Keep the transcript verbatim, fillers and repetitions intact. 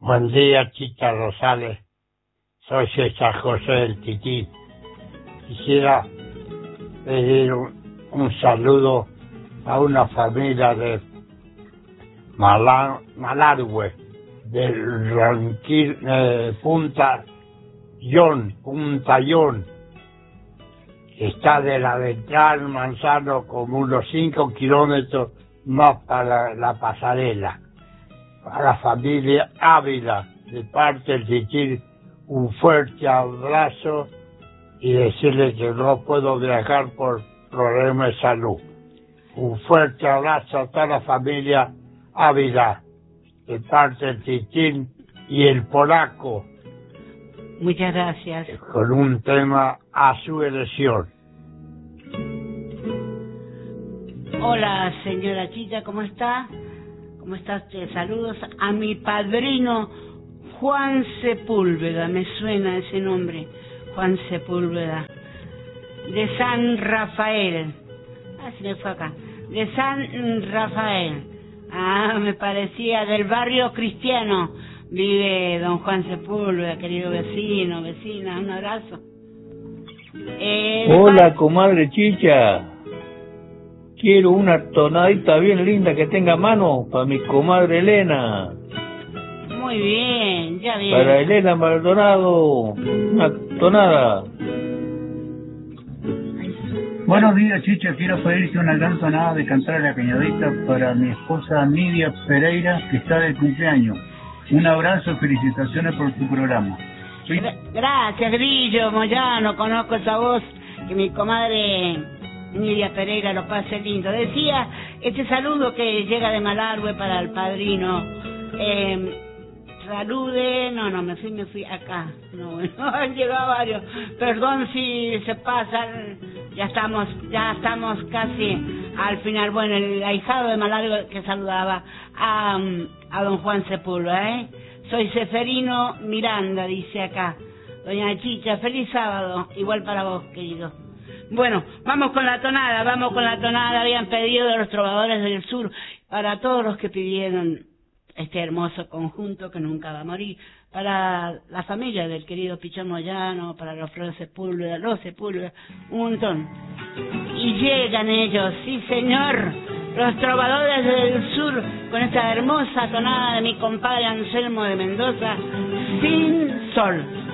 Buen día, Chicha Rosales. Soy César José del Tití. Quisiera pedir un, un saludo a una familia de Malá, Malargüe, del Ranquil, eh, Punta Yon, Punta Yon, que está de la Ventral Manzano como unos cinco kilómetros más para la pasarela. A la familia Ávila, de parte del Tití, un fuerte abrazo y decirle que no puedo viajar por problemas de salud. Un fuerte abrazo a toda la familia Ávila, de parte del Tití y el polaco. Muchas gracias. Con un tema a su elección. Hola, señora Chicha, ¿cómo está? ¿Cómo está usted? Saludos a mi padrino Juan Sepúlveda, me suena ese nombre, Juan Sepúlveda, de San Rafael. Ah, se me fue acá. De San Rafael. Ah, me parecía del barrio cristiano. Vive don Juan Sepúlveda, querido vecino, vecina, un abrazo. Eh, Hola, comadre Chicha. Quiero una tonadita bien linda que tenga mano para mi comadre Elena. Muy bien, ya bien. Para Elena Maldonado, una tonada. Buenos días, Chicha. Quiero pedirte una gran tonada de Cantar a la Cañadita para mi esposa Nidia Pereira, que está de cumpleaños. Un abrazo y felicitaciones por tu programa. ¿Sí? Gracias, Grillo, Moyano, conozco esa voz, que mi comadre Nidia Pereira lo pase lindo. Decía, este saludo que llega de Malargüe para el padrino, eh, salude, no, no, me fui, me fui acá, no, no, han llegado varios, perdón si se pasan, ya estamos, ya estamos casi al final. Bueno, el ahijado de Malargüe que saludaba a, a don Juan Sepúlveda, ¿eh? Soy Seferino Miranda, dice acá, doña Chicha, feliz sábado, igual para vos, querido. Bueno, vamos con la tonada, vamos con la tonada, habían pedido de los trovadores del sur, para todos los que pidieron este hermoso conjunto que nunca va a morir, para la familia del querido Pichón Moyano, para los Flores Sepúlveda, los Sepúlveda, un montón. Y llegan ellos, sí señor, los trovadores del sur, con esta hermosa tonada de mi compadre Anselmo de Mendoza, Sin Sol.